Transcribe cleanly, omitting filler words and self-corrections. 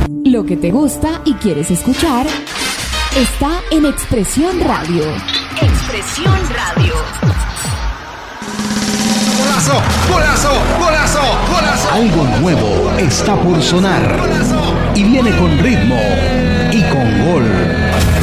Lo que te gusta y quieres escuchar está en Expresión Radio. Expresión Radio. ¡Golazo! ¡Golazo! ¡Golazo! ¡Golazo! Algo nuevo está por sonar. Y viene con ritmo y con gol.